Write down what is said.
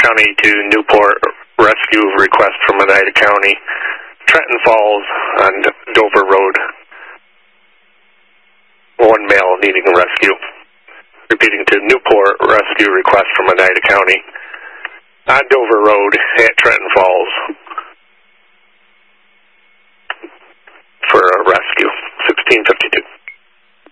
County to Newport, rescue request from Oneida County, Trenton Falls on Dover Road. One male needing a rescue. Repeating to Newport, rescue request from Oneida County on Dover Road at Trenton Falls.